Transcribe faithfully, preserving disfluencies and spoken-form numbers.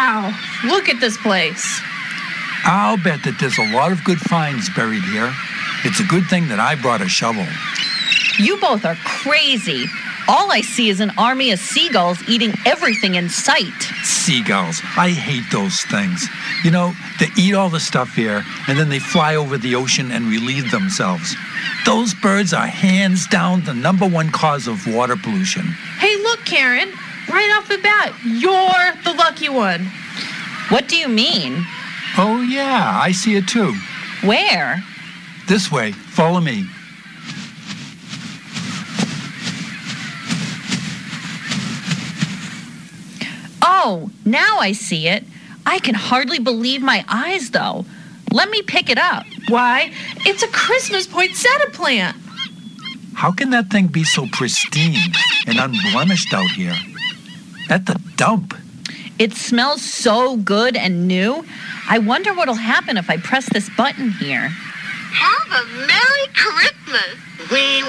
Wow, look at this place. I'll bet that there's a lot of good finds buried here. It's a good thing that I brought a shovel. You both are crazy. All I see is an army of seagulls eating everything in sight. Seagulls. I hate those things. You know, they eat all the stuff here, and then they fly over the ocean and relieve themselves. Those birds are hands down the number one cause of water pollution. Hey, look, Karen. Right off the bat, you're the lucky one. What do you mean? Oh, yeah, I see it too. Where? This way. Follow me. Oh, now I see it. I can hardly believe my eyes, though. Let me pick it up. Why? It's a Christmas poinsettia plant. How can that thing be so pristine and unblemished out here? At the dump. It smells so good and new. I wonder what'll happen if I press this button here. Have a Merry Christmas. We